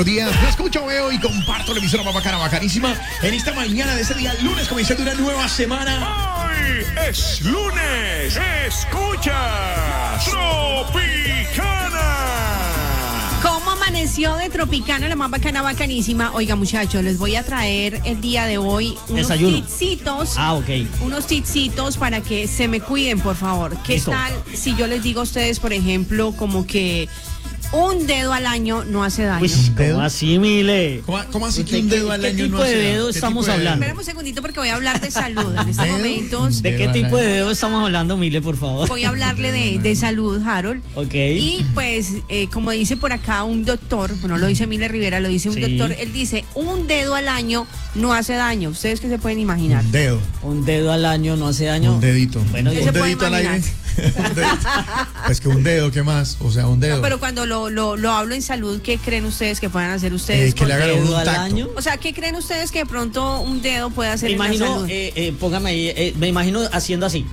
Días, lo escucho, veo y comparto la emisora más bacana, bacanísima. En esta mañana de ese día, lunes, comenzando una nueva semana. ¡Hoy es lunes! ¡Escuchas Tropicana! ¿Cómo amaneció de Tropicana, la más bacana, bacanísima? Oiga, muchachos, les voy a traer el día de hoy unos tipsitos. Unos tipsitos para que se me cuiden, por favor. ¿Qué tal si yo les digo a ustedes, por ejemplo, como que un dedo al año no hace daño? Pues, ¿cómo así, Mile? ¿Cómo así que un dedo al año no hace daño? ¿Qué tipo de dedo estamos hablando? Espérame un segundito porque voy a hablar de salud en estos momentos. ¿De qué tipo de dedo estamos hablando, Mile, por favor? Voy a hablarle de salud, Harold. Ok. Y pues, como dice por acá un doctor, no lo dice Mile Rivera, lo dice un doctor, él dice, un dedo al año no hace daño. ¿Ustedes qué se pueden imaginar? Un dedo al año no hace daño. Un dedito. Bueno, un dedito al aire. Pues que un dedo, ¿qué más? O sea, un dedo. No, pero cuando lo hablo en salud, ¿qué creen ustedes que puedan hacer ustedes? Que le hagan un dedo al tacto. año. O sea, ¿qué creen ustedes que de pronto un dedo puede hacer Me en la imagino, salud? póngame ahí, me imagino haciendo así.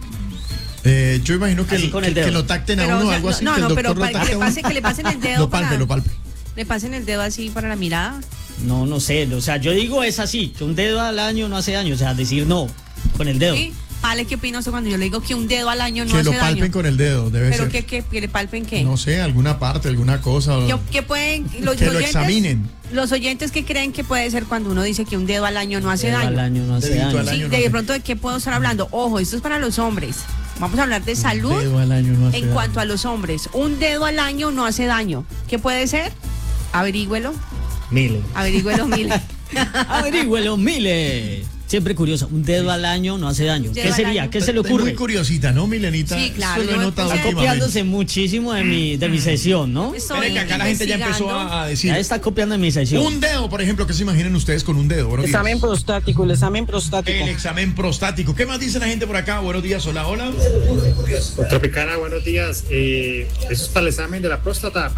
Yo imagino que, con el dedo. que lo tacten a Pero, uno o o sea, algo así. no, que el no, pero doctor para lo tacte. que le pasen el dedo. Lo palpe, lo palpe. Le pasen el dedo así para la mirada. No sé, o sea, yo digo es así, que un dedo al año no hace daño, o sea, decir no con el dedo. ¿Sí? Vale, ¿qué opina usted cuando yo le digo que un dedo al año no Que hace lo palpen daño? con el dedo, debe ¿Pero ser. que le palpen qué? No sé, alguna parte, alguna cosa. ¿Qué pueden los Que lo oyentes, examinen. Los oyentes que creen que puede ser cuando uno dice que un dedo al año no hace Dedo daño. al año no hace Dedito daño. al año. Sí, no de hace- pronto, ¿de qué puedo estar hablando? Ojo, esto es para los hombres. Vamos a hablar de salud Dedo al año no hace en daño. cuanto a los hombres. Un dedo al año no hace daño. ¿Qué puede ser? Averígüelo, Mile. Mile. Averígüelo, Mile. Siempre curioso, un dedo al año no hace daño. Dedo ¿Qué al sería? año. ¿Qué se le Es muy ocurre? curiosita, ¿no, Milenita? Sí, claro, Eso lo he yo me notado puse- Está últimamente. copiándose muchísimo de mi sesión, ¿no? Estoy Miren que acá la gente ya empezó investigando. a decir. Ya está copiando de mi sesión. Un dedo, por ejemplo, ¿qué se imaginan ustedes con un dedo? Buenos días. Examen prostático, el examen prostático. El examen prostático. ¿Qué más dice la gente por acá? Buenos días, hola, hola. Tropicana, buenos días. Eso es para el examen de la próstata,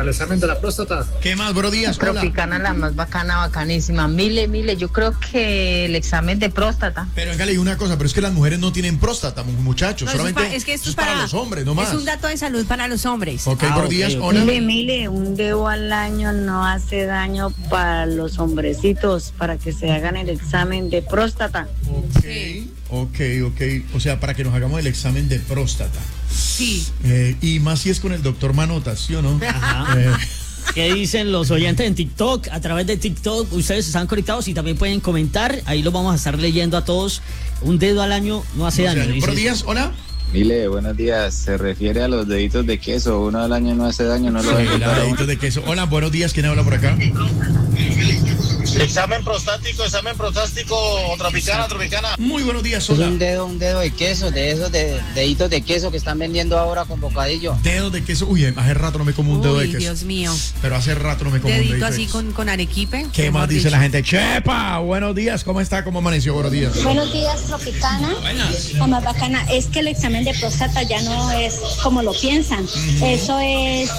¿Qué más? Buenos días, hola. Tropicana, la más bacana, bacanísima. Mile, yo creo que el examen de próstata. Pero venga, le digo una cosa, pero es que las mujeres no tienen próstata, muchachos. No, eso es solamente es que esto eso es para los hombres, no más. Es un dato de salud para los hombres. Ok, Ah, buenos ok, días, ok. hola. Mile, un dedo al año no hace daño para los hombrecitos, para que se hagan el examen de próstata. Ok. O sea, para que nos hagamos el examen de próstata. Sí. Y más si es con el doctor Manotas, ¿sí o no? Ajá. Eh, ¿Qué dicen los oyentes en TikTok? A través de TikTok ustedes están conectados y también pueden comentar. Ahí los vamos a estar leyendo a todos. Un dedo al año no hace daño. dice. buenos días, hola. Mile, buenos días. Se refiere a los deditos de queso. Uno al año no hace daño, no lo voy a contar aún. Heladitos de queso. Hola, buenos días, ¿quién habla por acá? Examen prostático, Tropicana. Muy buenos días, Es hola. un dedo de queso, de esos deditos de queso que están vendiendo ahora con bocadillo. Dedos de queso. Uy, hace rato no me como un dedo de Uy, queso. Dios mío. Pero hace rato no me como un Dedito dedito de así queso. con arequipe. ¿Qué más dice la gente? Chepa, buenos días, ¿cómo está? ¿Cómo amaneció? Buenos días. Buenos días, Tropicana. La más bacana es que el examen de próstata ya no es como lo piensan. Eso es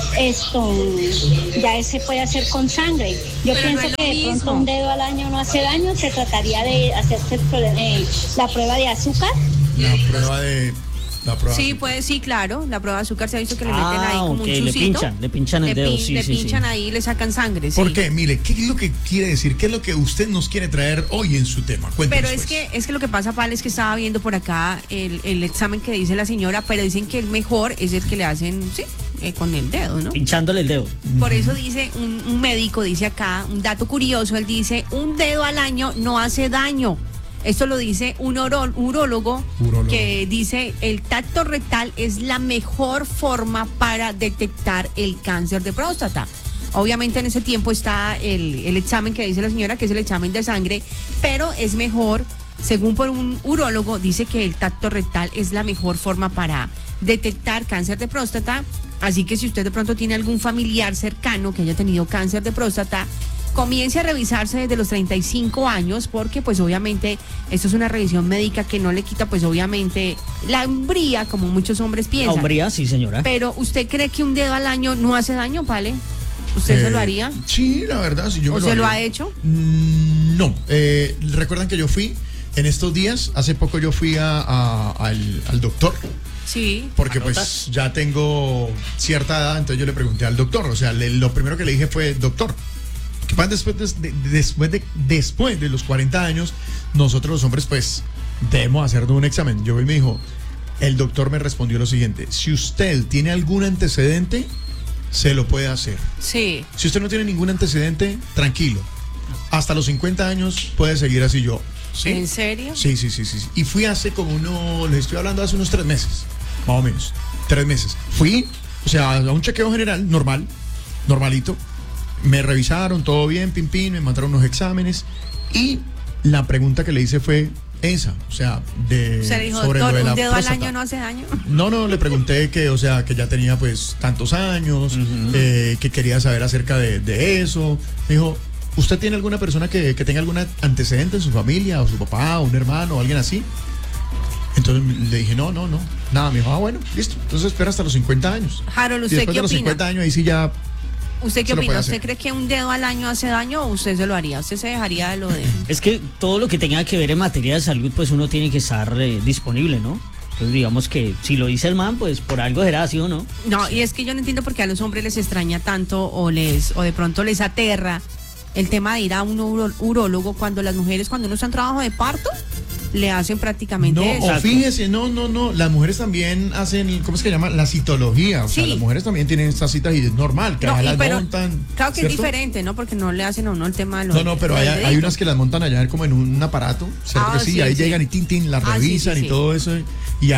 ya se puede hacer con sangre. Yo Pero pienso no es que lo de pronto mismo. un dedo al año no hace daño. Se trataría de hacerse la prueba de azúcar. La prueba. Sí, pues sí, claro. La prueba de azúcar se ha visto que le meten ahí como ok, un chucito. le pinchan el dedo, sí, le sí, pinchan sí. ahí y le sacan sangre. ¿Por sí. qué? Mire, ¿qué es lo que quiere decir? ¿Qué es lo que usted nos quiere traer hoy en su tema? Cuéntenos. Pero pues. es que lo que pasa, Pal, es que estaba viendo por acá el examen que dice la señora, pero dicen que el mejor es el que le hacen, sí, con el dedo, ¿no? Pinchándole el dedo. Por eso dice un médico, dice acá, un dato curioso, él dice, un dedo al año no hace daño. Esto lo dice un urólogo que dice, el tacto rectal es la mejor forma para detectar el cáncer de próstata. Obviamente en ese tiempo está el examen que dice la señora, que es el examen de sangre, pero es mejor, según por un urólogo, dice que el tacto rectal es la mejor forma para detectar cáncer de próstata. Así que si usted de pronto tiene algún familiar cercano que haya tenido cáncer de próstata, comience a revisarse desde los 35 años, porque pues obviamente esto es una revisión médica que no le quita pues obviamente la hombría, como muchos hombres La piensan. hombría, sí, señora. Pero ¿usted cree que un dedo al año no hace daño, Pale? ¿Usted se lo haría? Sí, la verdad, sí, yo ¿O me se lo haría. ha hecho? No. ¿Recuerdan que yo fui en estos días? Hace poco yo fui al doctor. Sí. Porque pues ya tengo cierta edad, entonces yo le pregunté al doctor. O sea, lo primero que le dije fue, doctor, que pasa después de los 40 años, nosotros los hombres pues debemos hacernos un examen. Yo y me dijo, el doctor me respondió lo siguiente: si usted tiene algún antecedente, se lo puede hacer. Sí. Si usted no tiene ningún antecedente, tranquilo. Hasta los 50 años puede seguir así. Yo. ¿Sí? ¿En serio? Sí. Y fui hace como les estoy hablando hace unos 3 meses, más o menos, 3 meses. Fui, o sea, a un chequeo general, normalito. Me revisaron, todo bien, me mandaron unos exámenes y la pregunta que le hice fue esa, o sea, se dijo, sobre lo de la ¿un dedo próstata. al año no hace daño? No, le pregunté que, o sea, que ya tenía pues tantos años, que quería saber acerca de eso. Me dijo, ¿usted tiene alguna persona que tenga algún antecedente en su familia, o su papá, o un hermano, o alguien así? Entonces le dije, no, nada. Me dijo, bueno, listo, entonces espera hasta los 50 años. Harold, Y ¿usted después qué de los opina? 50 años, ahí sí ya... ¿Usted qué se lo opina? puede ¿Usted hacer. cree que un dedo al año hace daño o usted se lo haría? ¿Usted se dejaría de lo de...? Es que todo lo que tenga que ver en materia de salud, pues uno tiene que estar disponible, ¿no? Entonces digamos que si lo dice el man, pues por algo será, ¿sí o no? No, y es que yo no entiendo por qué a los hombres les extraña tanto o de pronto les aterra el tema de ir a un urólogo cuando las mujeres, cuando uno está en trabajo de parto, le hacen prácticamente No, eso. o fíjese, no, las mujeres también hacen, ¿cómo es que se llama? La citología, o sea, Sí. las mujeres también tienen estas citas y es normal, que No, allá las pero montan. claro que ¿cierto? es diferente, ¿no? Porque no le hacen a uno el tema de los... No, pero hay unas que las montan allá como en un aparato, ¿cierto? Ah, Que sí, sí, ahí sí. llegan y tin, las Ah, sí, revisan sí, y sí. todo eso, y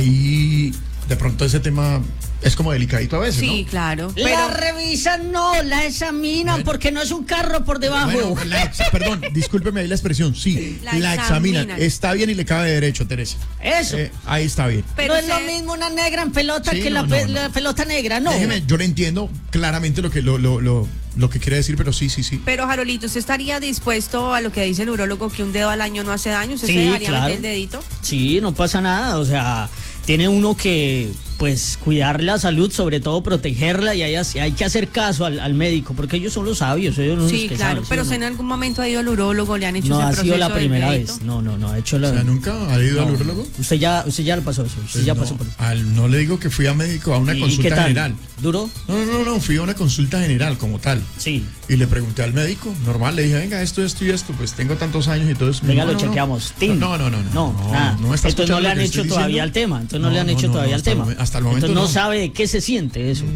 ahí de pronto ese tema es como delicadito a veces, Sí, ¿no? claro. La revisan, no, la examinan, Bueno. porque no es un carro por debajo. Bueno, perdón, discúlpeme ahí la expresión, sí, La la examinan. examinan. Está bien y le cabe derecho, Teresa. Eso. Ahí está bien. Pero no es lo usted- mismo una negra en pelota Sí, que no. la pelota negra, no. Déjeme, yo le entiendo claramente lo que quiere decir, pero sí. Pero, Jarolito, ¿usted estaría dispuesto a lo que dice el urólogo, que un dedo al año no hace daño? ¿Usted Sí, se dejaría claro. meter el dedito? Sí, no pasa nada, o sea, tiene uno que pues cuidar la salud, sobre todo protegerla, y hay que hacer caso al médico, porque ellos son los sabios, ellos son los Sí, que claro. saben, ¿sí pero o no? usted en algún momento ha ido al urólogo, le han hecho No ese ha proceso sido la del primera dedito? vez. No, ha hecho la. O sea, ¿nunca ha ido al No. urólogo? Usted ya le pasó eso. Usted ya pasó por eso. No le digo que fui a médico, a una ¿Y qué consulta tal? general. ¿Duró? No, fui a una consulta general como tal. Sí. Y le pregunté al médico, normal, le dije, venga, esto y esto, pues tengo tantos años y todo eso. Venga, No, lo no, chequeamos. No, Tin. no, nada. me está Entonces no escuchando le lo han que hecho estoy todavía diciendo. el tema. Entonces no le han hecho todavía el tema. Hasta el momento Entonces no no. sabe de qué se siente eso.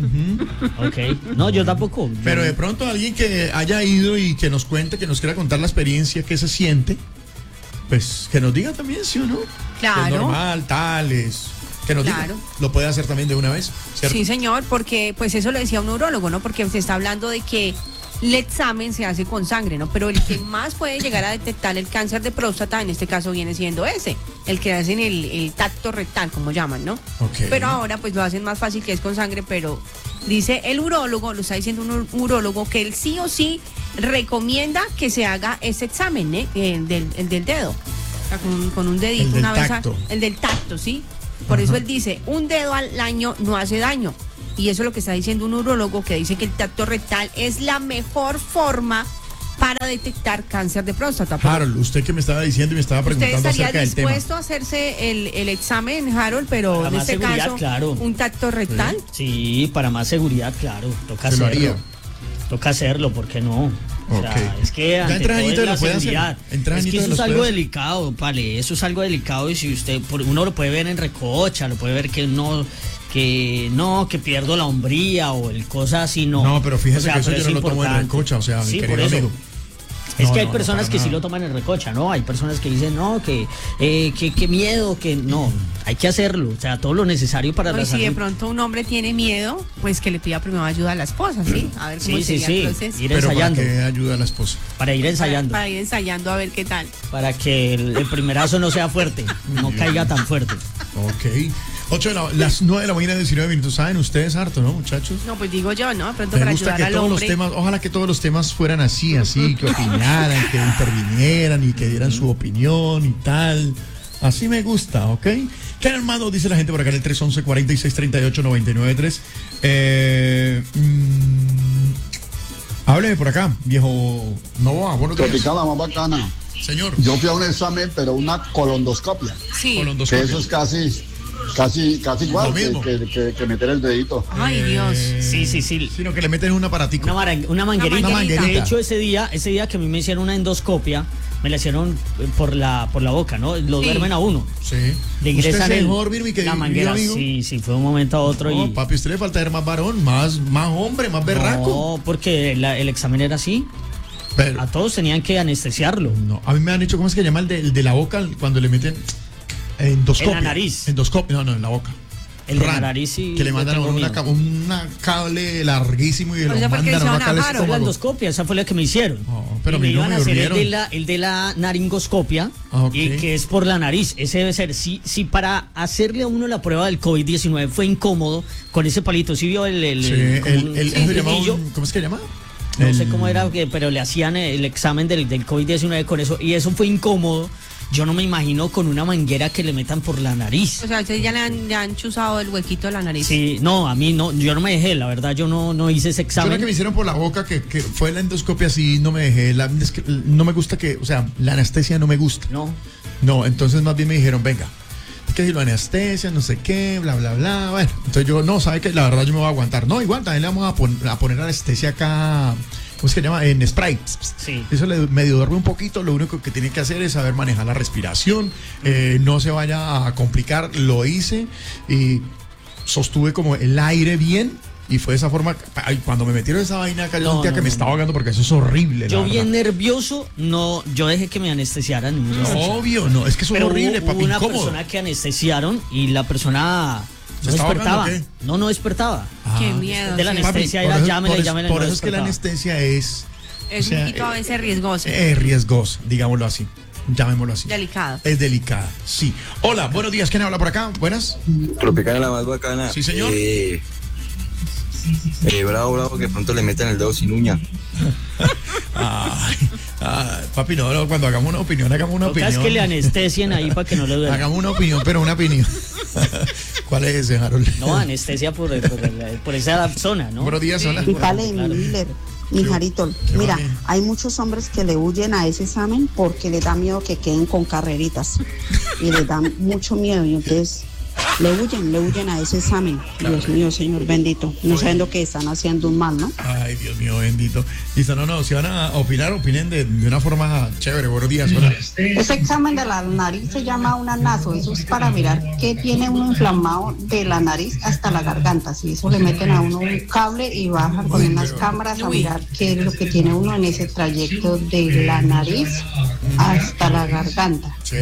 Ok. No, yo tampoco. Pero de pronto alguien que haya ido y que nos cuente, que nos quiera contar la experiencia, qué se siente, pues que nos diga también, ¿sí o no? Claro. Que es normal, tales. Que nos Claro. diga. Lo puede hacer también de una vez, ¿cierto? Sí, señor, porque pues eso lo decía un urólogo, ¿no? Porque usted está hablando de que el examen se hace con sangre, ¿no? Pero el que más puede llegar a detectar el cáncer de próstata, en este caso viene siendo ese, el que hacen el tacto rectal, como llaman, ¿no? Ok. Pero ahora pues lo hacen más fácil, que es con sangre, pero dice el urólogo, lo está diciendo un urólogo, que él sí o sí recomienda que se haga ese examen, ¿eh? El del dedo. O sea, con un dedito, El del una vez tacto. el del tacto, ¿sí? Por eso él dice, un dedo al año no hace daño. Y eso es lo que está diciendo un urólogo, que dice que el tacto rectal es la mejor forma para detectar cáncer de próstata. Pero Harold, usted que me estaba diciendo y me estaba ¿usted preguntando estaría acerca del tema. dispuesto a hacerse el examen, Harold, pero Para en más este seguridad, caso, claro. un tacto rectal? Sí, para más seguridad, claro. Toca Se lo hacerlo. haría. Toca hacerlo, ¿por qué no? O sea, Ok. es que Ya ante en 3 todo añitos es la lo puede hacer. seguridad. En 3 Es que añitos eso los es algo puede hacer. delicado, vale, eso es algo delicado, y si usted, uno lo puede ver en recocha, lo puede ver que que pierdo la hombría o el cosa así, no. No, pero fíjese O sea, que eso pero yo no es lo tomo en importante. recocha, o sea, mi Sí, por querido eso. amigo. Es No, que hay no, personas para que sí nada. lo toman en recocha, ¿no? Hay personas que dicen, no, que miedo, que no, hay que hacerlo, o sea, todo lo necesario para No, la y si de salud. pronto un hombre tiene miedo, pues que le pida primero ayuda a la esposa, ¿sí? A ver cómo Sí, sí, sería sí, el proceso. ir Pero para ensayando, que ayude a la esposa. para ir ensayando, Para ir ensayando a ver qué tal. para que el primerazo no sea fuerte, no caiga tan fuerte. Ok. Las 9 de la mañana, 19 minutos. ¿Saben ustedes harto, no, muchachos? No, pues digo yo, ¿no? De pronto Me para gusta ayudar que al todos los hombre. temas, ojalá que todos los temas fueran así, que opinaran, que intervinieran y que dieran su opinión y tal. Así me gusta, ¿ok? ¿Qué hermano dice la gente por acá en el 311-4638-993? Hábleme por acá, viejo Novoa. Buenos días. Tropicana más bacana. Señor. Yo fui a un examen, pero una colondoscopia. Sí. Que eso es casi Casi igual Lo mismo. que meter el dedito. Ay, Dios. Sí. Sino que le meten un aparatico. Una manguerita. Una manguerita. De hecho, ese día que a mí me hicieron una endoscopia, me la hicieron por la boca, ¿no? Lo Sí. duermen a uno. Sí. Le ingresan ¿Usted es mejor, Virmi, que la yo, manguera. amigo? Sí, fue de un momento a otro. No, y papi, usted le falta ser más varón, más hombre, más berraco. No, porque el examen era así. Pero, A todos tenían que anestesiarlo. no, a mí me han dicho, ¿cómo es que se llama el de la boca cuando le meten endoscopia? En la nariz. Endoscopia, no, en la boca. El de la RAN, nariz sí. que le yo mandan a tengo uno miedo. una cable larguísimo y lo sea, porque mandan a se una van a cable bajar, Esa fue la estómago. endoscopia, esa fue la que me hicieron. Oh, pero y a me mí no iban me a hacer durmieron. el de la naringoscopia, Ok. y que es por la nariz. Ese debe ser. Si para hacerle a uno la prueba del COVID-19 fue incómodo con ese palito. ¿Sí vio el Sí, como un eso se llama frenillo? ¿cómo es que se llama? No sé cómo era, pero le hacían el examen del COVID-19 con eso. Y eso fue incómodo. Yo no me imagino con una manguera que le metan por la nariz. O sea, ustedes ya le han chuzado el huequito de la nariz. Sí, no, a mí no, yo no me dejé, la verdad, yo no hice ese Yo examen. lo que me hicieron por la boca, que fue la endoscopia, sí, no me dejé. Es que no me gusta o sea, la anestesia no me gusta. No, entonces más bien me dijeron, venga, es que si lo anestesia, no sé qué, bla, bla, bla. Bueno, entonces yo, no, sabe que la verdad yo me voy a aguantar. No, igual también le vamos a poner anestesia acá. ¿Cómo es que se llama? En spray. Sí. Eso le medio duerme un poquito. Lo único que tiene que hacer es saber manejar la respiración. No se vaya a complicar. Lo hice y sostuve como el aire bien. Y fue de esa forma. Ay, cuando me metieron esa vaina acá, yo sentía que me estaba ahogando porque eso es horrible. Yo la bien verdad. nervioso, yo dejé que me anestesiaran. Obvio, no, es que eso es Pero horrible, hubo papi, una incómodo. persona que anestesiaron y la persona ¿Se no estaba despertaba. ahogando No despertaba. Qué miedo. De la sí. anestesia Papi, era por eso- llámela por y eso- llámela. Por no eso es que la despertaba. anestesia es Es un poquito a veces riesgoso. riesgosa, digámoslo así. Llamémoslo así. Delicado. Es delicada, sí. Hola, buenos días. ¿Quién habla por acá? Buenas. Tropicana la más bacana. Sí, señor. Bravo, que pronto le metan el dedo sin uña. Ay, papi, no, cuando hagamos una opinión, hagamos una Lo que opinión. es que le anestesien ahí para que no le duela. Hagamos una opinión, pero una opinión. ¿Cuál es ese, Harold? No, anestesia por esa zona, ¿no? Buenos días, hola. Pícale, Claro. Miller, mi Jarito. Mira, hay muchos hombres que le huyen a ese examen porque les da miedo que queden con carreritas. Y les da mucho miedo. Y entonces le huyen a ese examen. Dios mío, Señor bendito. No sabiendo que están haciendo un mal, ¿no? Ay, Dios mío, bendito. Listo, no, si van a opinar, opinen de una forma chévere. Buenos días, hola. Ese examen de la nariz se llama un anazo. Eso es para mirar que tiene uno inflamado de la nariz hasta la garganta. Si eso le meten a uno un cable y bajan con unas cámaras a mirar qué es lo que tiene uno en ese trayecto de la nariz hasta la garganta. Sí.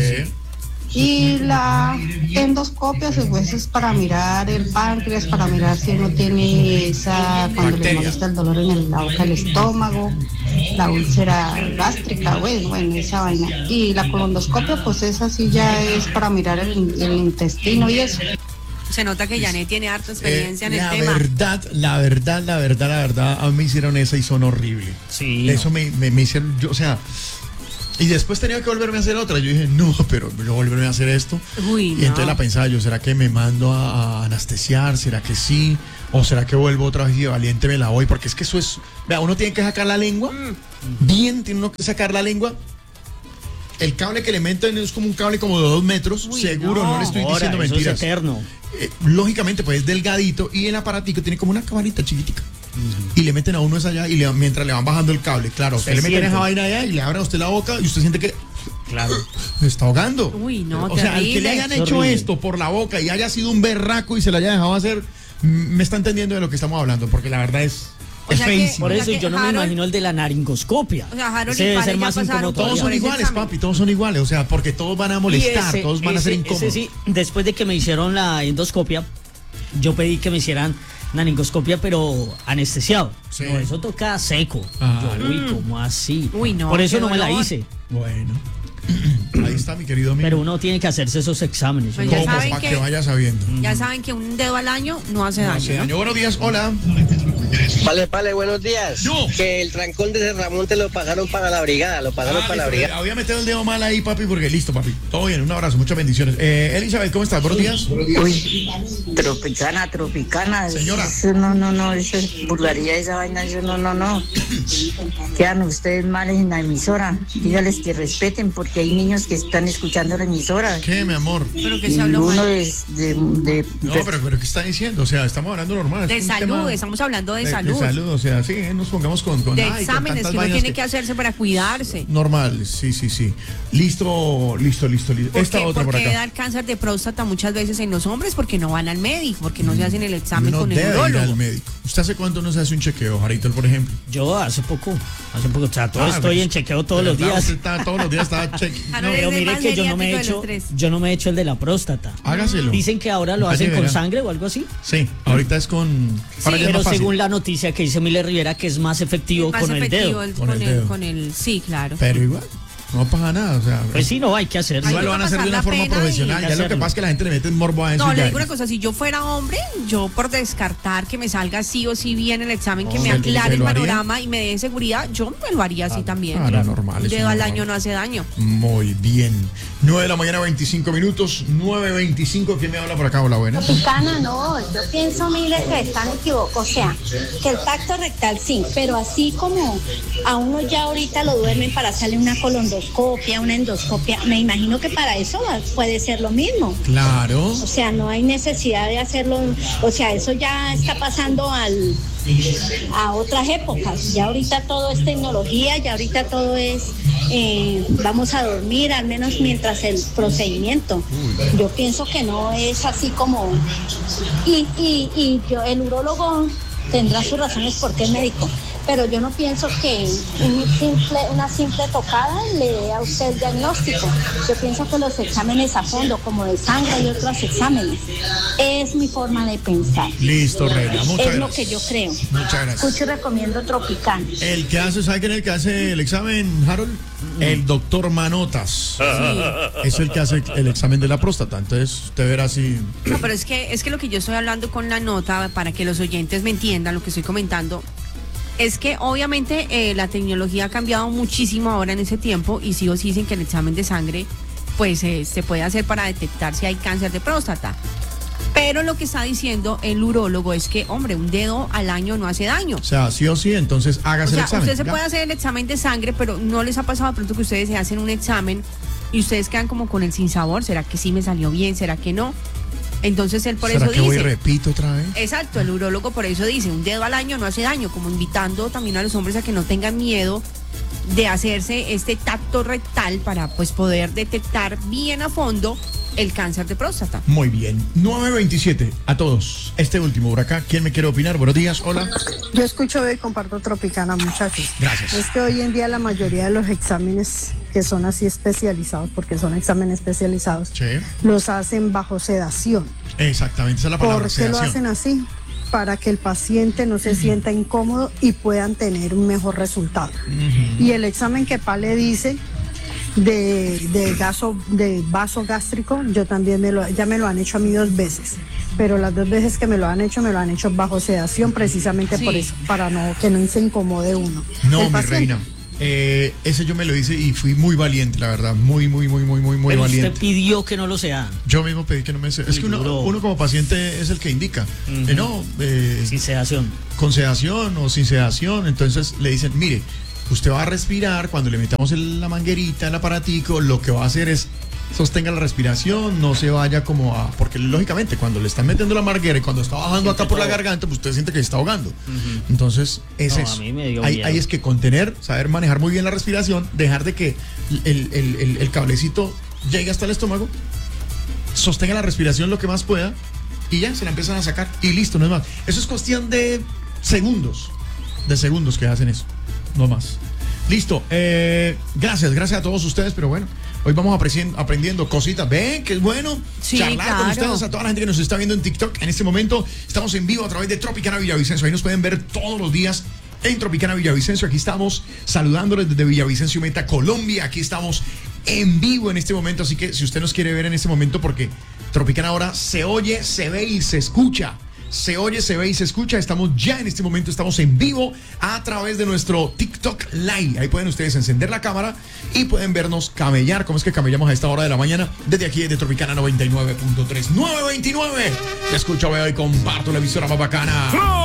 Y la endoscopia pues es para mirar el páncreas, para mirar si uno tiene esa, cuando le molesta el dolor en la boca del estómago, la úlcera gástrica, bueno, esa vaina. Y la colondoscopia pues esa sí ya es para mirar el intestino y eso. Se nota que Janet tiene harta experiencia en el la tema. verdad, a mí me hicieron esa y son horribles. Sí. Eso me hicieron, o sea, y después tenía que volverme a hacer otra. Yo dije, no, pero yo volverme a hacer esto. Uy, Y no. entonces la pensaba yo, ¿será que me mando a anestesiar? ¿Será que sí? ¿O será que vuelvo otra vez y de valiente me la voy? Porque es que eso es, vea, uno tiene que sacar la lengua, bien, tiene uno que sacar la lengua. El cable que le meten es como un cable como de 2 metros, seguro, no le estoy Ahora, diciendo eso mentiras. es eterno. Lógicamente, pues es delgadito y el aparatico tiene como una camarita chiquitica. Y le meten a uno esa allá y mientras le van bajando el cable, claro, usted le meten siente. esa vaina allá y le abren a usted la boca y usted siente que Claro. me está ahogando. Uy, no, O sea, al que le terrible. hayan Es hecho horrible. esto por la boca y haya sido un berraco y se lo haya dejado hacer, me está entendiendo de lo que estamos hablando, porque la verdad es sea que- feísimo. Por O sea eso que yo no me Harold- imagino el de la naringoscopia. O sea, Harold Ese y debe Pare ser ya más pasaron incómodo por Todos todavía. son ese iguales, examen. papi, todos son iguales, o sea, porque todos van a molestar, Y todos van a ser incómodos. ese sí, después de que me hicieron la endoscopia, yo pedí que me hicieran naringoscopia, pero anestesiado. Sí. No, eso toca seco. Ah. Yo, uy, ¿cómo así? Uy, no, Por eso qué no me la dolor. hice. Bueno, ahí está mi querido amigo. Pero uno tiene que hacerse esos exámenes. Pues ¿no? ya Como saben para que- que vaya sabiendo. Ya saben que un dedo al año no hace No daño, hace ¿no? daño. Buenos días, hola. Pale, buenos días. No. Que el trancón de Serramonte lo pagaron para la brigada, la brigada. Había metido el dedo mal ahí, papi, porque listo, papi. Todo bien, un abrazo, muchas bendiciones. Elizabeth, ¿cómo estás? Buenos días. Uy, tropicana. Señora. Eso no, eso es vulgaridad, esa vaina, eso no. Quedan ustedes mal en la emisora. Dígales que respeten porque hay niños que están escuchando la emisora. ¿Qué, mi amor? Pero que se habló uno mal. No, pero ¿qué está diciendo? O sea, estamos hablando normal. De salud, estamos hablando de salud. De salud, o sea, sí, nos pongamos con De con exámenes tantas que uno vainas tiene que hacerse para cuidarse. Normal, sí. Listo. Esta otra por ¿Por qué acá. dar cáncer de próstata muchas veces en los hombres? Porque no van al médico, porque no se hacen el examen No con el debe ir urólogo. al médico. ¿Usted hace cuánto no se hace un chequeo, Jarito, por ejemplo? Yo hace poco, o sea, estoy en chequeo todos los días. Todos los días está chequeo. Ah, No, eres pero el mire más que yo no geriátrico de los tres. me he hecho el de la próstata. Hágaselo. Dicen que ahora lo Allí hacen con verá. sangre o algo así. Sí, ahorita es con... para allá es Pero más fácil. según la noticia que dice Miller Rivera que es más efectivo Más con el efectivo dedo. Con el dedo. sí, claro. Pero igual, no pasa nada, o sea... Pues sí, no, hay que hacerlo. igual lo van a hacer de una forma profesional. Ya lo que pasa es que la gente le mete el morbo a eso. No, y le ya. digo una cosa, si yo fuera hombre, yo por descartar que me salga sí o sí bien el examen, que No, me ¿se aclare el lo haría? panorama y me dé seguridad, yo me lo haría así también. Claro, normal. Un eso dedo al normal. año no hace daño. Muy bien. 9 de la mañana, 25 minutos. 9:25. ¿Quién me habla por acá? Hola, buenas. Tropicana, no, yo pienso, Mire, que están equivocados. O sea, que el tacto rectal sí, pero así como a uno ya ahorita lo duermen para hacerle una colondoscopia, una endoscopia, me imagino que para eso puede ser lo mismo. Claro. O sea, no hay necesidad de hacerlo, o sea, eso ya está pasando a otras épocas. Ya ahorita todo es tecnología, ya ahorita todo es, vamos a dormir, al menos mientras el procedimiento. Yo pienso que no es así como... Y yo, el urólogo tendrá sus razones porque es médico, pero yo no pienso que una simple tocada le dé a usted el diagnóstico. Yo pienso que los exámenes a fondo, como de sangre y otros exámenes, es mi forma de pensar. Listo, Reina. Muchas Es lo gracias. que yo creo. Muchas gracias. Escucho y recomiendo Tropicana. El que hace, ¿sabe quién es el que hace el examen, Harold? El doctor Manotas. Es el que hace el examen de la próstata. Entonces, usted verá si... No, pero es que lo que yo estoy hablando con la nota, para que los oyentes me entiendan lo que estoy comentando, es que obviamente la tecnología ha cambiado muchísimo ahora en ese tiempo y sí o sí dicen que el examen de sangre pues se puede hacer para detectar si hay cáncer de próstata. Pero lo que está diciendo el urólogo es que, hombre, un dedo al año no hace daño. O sea, sí o sí, entonces O hágase el sea, examen. usted se Ya. puede hacer el examen de sangre, pero no les ha pasado de pronto que ustedes se hacen un examen y ustedes quedan como con el sinsabor. ¿Será que sí me salió bien? ¿Será que no? Entonces él por ¿Será eso que voy y dice... repito otra vez? Exacto, el urólogo por eso dice, un dedo al año no hace daño, como invitando también a los hombres a que no tengan miedo de hacerse este tacto rectal para pues poder detectar bien a fondo el cáncer de próstata. Muy bien. 9:27 a todos. Este último por acá. ¿Quién me quiere opinar? Buenos días. Hola. Yo escucho y comparto Tropicana, muchachos. Gracias. Es que hoy en día la mayoría de los exámenes que son así especializados, porque son exámenes especializados, Sí. los hacen bajo sedación. Exactamente, esa es la palabra. ¿Por qué lo hacen así? Para que el paciente no se sienta incómodo y puedan tener un mejor resultado. Y el examen que le dice de vaso gástrico, yo también ya me lo han hecho a mí 2 veces, pero las 2 veces que me lo han hecho bajo sedación, precisamente por eso, para que no se incomode uno. No, El mi paciente. reina. Ese yo me lo hice y fui muy valiente, la verdad. Muy Pero valiente. usted pidió que no lo sea. Yo mismo pedí que no me... Es que uno como paciente es el que indica. Sin sedación. Con sedación o sin sedación. Entonces le dicen, mire, usted va a respirar, cuando le metamos la manguerita, el aparatico, lo que va a hacer es sostenga la respiración, no se vaya como a... Porque lógicamente cuando le están metiendo la manguera y cuando está bajando acá por la garganta, pues usted siente que se está ahogando. Entonces, es No, eso. a mí me dio Ahí miedo. es que contener, saber manejar muy bien la respiración, dejar de que el cablecito llegue hasta el estómago, sostenga la respiración lo que más pueda y ya se la empiezan a sacar y listo, no es más. Eso es cuestión de segundos que hacen eso, no más. Listo, gracias a todos ustedes, pero bueno, hoy vamos aprendiendo cositas. Ven, que es bueno Sí, charlar con claro. ustedes, a toda la gente que nos está viendo en TikTok. En este momento estamos en vivo a través de Tropicana Villavicencio. Ahí nos pueden ver todos los días en Tropicana Villavicencio. Aquí estamos saludándoles desde Villavicencio Meta, Colombia. Aquí estamos en vivo en este momento, así que si usted nos quiere ver en este momento, porque Tropicana ahora se oye, se ve y se escucha se oye, se ve y se escucha. Estamos ya en este momento, estamos en vivo a través de nuestro TikTok Live. Ahí pueden ustedes encender la cámara y pueden vernos camellar. ¿Cómo es que camellamos a esta hora de la mañana? Desde aquí, de Tropicana 99.3. 929. Te escucho, veo y comparto la emisora más bacana.